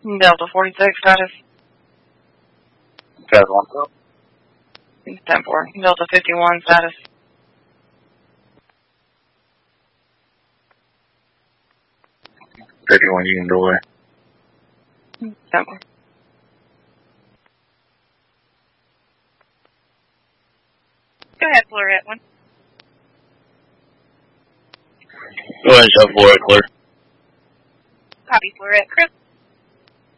Delta 46 status. Status 1. 10-4. Delta 51 status. You can go away. 10-4. Go ahead, Florette 1. Go ahead and shove Florette clear. Copy, Florette. Chris.